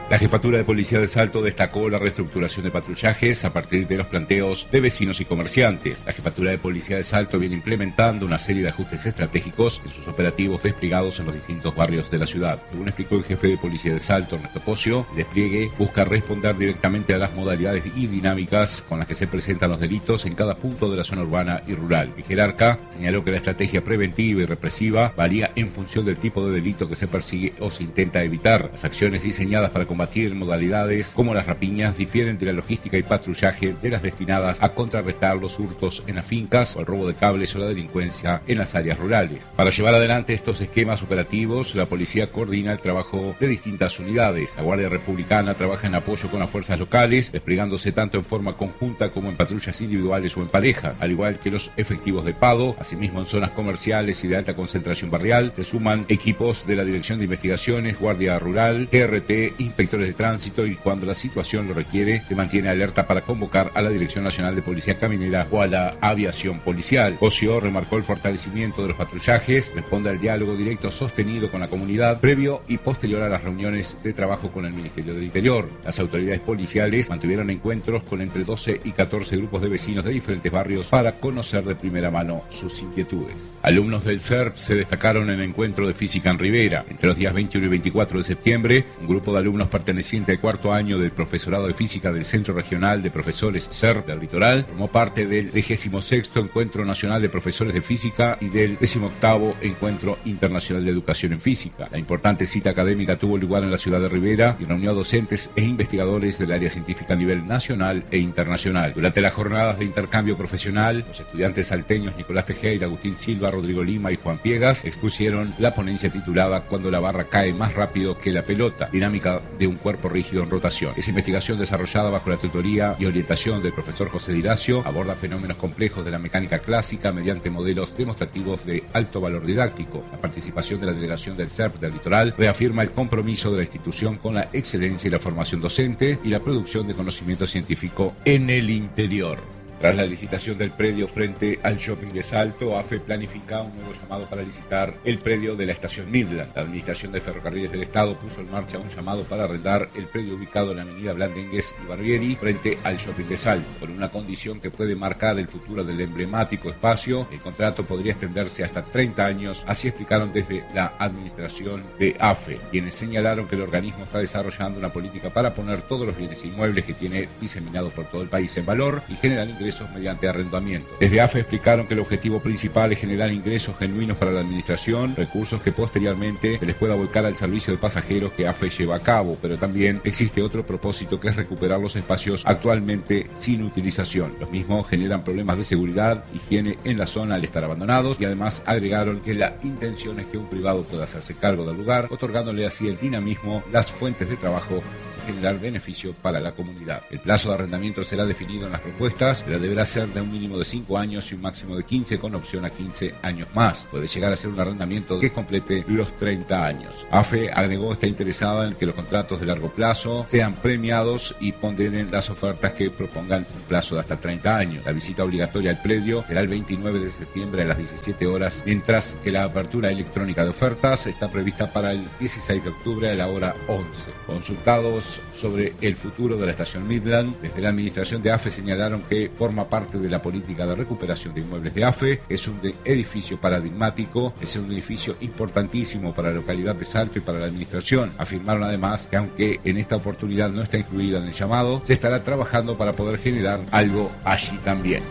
La Jefatura de Policía de Salto destacó la reestructuración de patrullajes a partir de los planteos de vecinos y comerciantes. La Jefatura de Policía de Salto viene implementando una serie de ajustes estratégicos en sus operativos desplegados en los distintos barrios de la ciudad. Según explicó el jefe de Policía de Salto, Ernesto Pocio, el despliegue busca responder directamente a las modalidades y dinámicas con las que se presentan los delitos en cada punto de la zona urbana y rural. El jerarca señaló que la estrategia preventiva y represiva varía en función del tipo de delito que se persigue o se intenta evitar. Las acciones diseñadas para combatir modalidades como las rapiñas difieren de la logística y patrullaje de las destinadas a contrarrestar los hurtos en las fincas o el robo de cables o la delincuencia en las áreas rurales. Para llevar adelante estos esquemas operativos, la policía coordina el trabajo de distintas unidades. La Guardia Republicana trabaja en apoyo con las fuerzas locales, desplegándose tanto en forma conjunta como en patrullas individuales o en parejas, al igual que los efectivos de PADO. Asimismo, en zonas comerciales y de alta concentración barrial se suman equipos de la Dirección de Investigaciones, Guardia Rural, GRT, inspectores de tránsito, y cuando la situación lo requiere se mantiene alerta para convocar a la Dirección Nacional de Policía Caminera o a la aviación policial. Ocio remarcó el fortalecimiento de los patrullajes, responde al diálogo directo sostenido con la comunidad previo y posterior a las reuniones de trabajo con el Ministerio del Interior. Las autoridades policiales mantuvieron encuentros con entre 12 y 14 grupos de vecinos de diferentes barrios para conocer de primera mano sus inquietudes. Alumnos del CERP se destacaron en el encuentro de física en Rivera. Entre los días 21 y 24 de septiembre, un grupo de alumnos perteneciente al cuarto año del profesorado de física del Centro Regional de Profesores CERP del Litoral formó parte del 26º Encuentro Nacional de Profesores de Física y del 18º Encuentro Internacional de Educación en Física. La importante cita académica tuvo lugar en la ciudad de Rivera y reunió a docentes e investigadores del área científica a nivel nacional e internacional. Durante las jornadas de intercambio profesional, los estudiantes salteños Nicolás Tejera, Agustín Silva, Rodrigo Lima y Juan Piegas expusieron la ponencia titulada "Cuando la barra cae más rápido que la pelota, dinámica de un cuerpo rígido en rotación". Esa investigación, desarrollada bajo la tutoría y orientación del profesor José Diracio, aborda fenómenos complejos de la mecánica clásica mediante modelos demostrativos de alto valor didáctico. La participación de la delegación del CERP del Litoral reafirma el compromiso de la institución con la excelencia y la formación docente y la producción de conocimiento científico en el interior. Tras la licitación del predio frente al shopping de Salto, AFE planifica un nuevo llamado para licitar el predio de la estación Midland. La Administración de Ferrocarriles del Estado puso en marcha un llamado para arrendar el predio ubicado en la avenida Blandengues y Barbieri frente al shopping de Salto. Con una condición que puede marcar el futuro del emblemático espacio, el contrato podría extenderse hasta 30 años, así explicaron desde la Administración de AFE, quienes señalaron que el organismo está desarrollando una política para poner todos los bienes inmuebles que tiene diseminados por todo el país en valor y generar ingresos mediante arrendamiento. Desde AFE explicaron que el objetivo principal es generar ingresos genuinos para la administración, recursos que posteriormente se les pueda volcar al servicio de pasajeros que AFE lleva a cabo, pero también existe otro propósito, que es recuperar los espacios actualmente sin utilización. Los mismos generan problemas de seguridad, higiene en la zona al estar abandonados, y además agregaron que la intención es que un privado pueda hacerse cargo del lugar, otorgándole así el dinamismo, las fuentes de trabajo, generar beneficio para la comunidad. El plazo de arrendamiento será definido en las propuestas, pero deberá ser de un mínimo de 5 años y un máximo de 15, con opción a 15 años más. Puede llegar a ser un arrendamiento que complete los 30 años. AFE agregó está interesada en que los contratos de largo plazo sean premiados y ponderen las ofertas que propongan un plazo de hasta 30 años. La visita obligatoria al predio será el 29 de septiembre a las 17 horas, mientras que la apertura electrónica de ofertas está prevista para el 16 de octubre a la hora 11. Consultados sobre el futuro de la estación Midland, desde la administración de AFE señalaron que forma parte de la política de recuperación de inmuebles de AFE, es un edificio paradigmático, es un edificio importantísimo para la localidad de Salto y para la administración. Afirmaron además que aunque en esta oportunidad no está incluida en el llamado, se estará trabajando para poder generar algo allí también.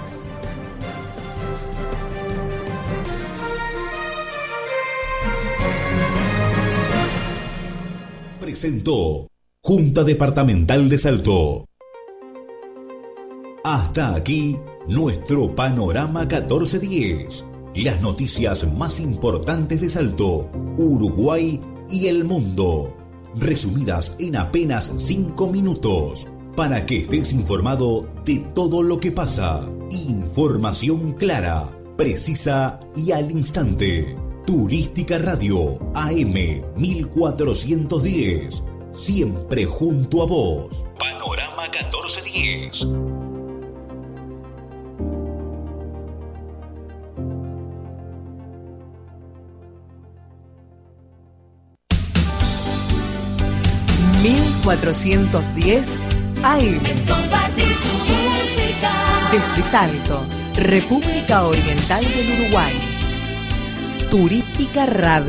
Presentó Junta Departamental de Salto. Hasta aquí nuestro Panorama 1410. Las noticias más importantes de Salto, Uruguay y el mundo. Resumidas en apenas 5 minutos. Para que estés informado de todo lo que pasa. Información clara, precisa y al instante. Turística Radio AM 1410. Siempre junto a vos. Panorama 1410. 1410 AM. Es compartir tu música. Desde Salto, República Oriental del Uruguay. Turística Radio.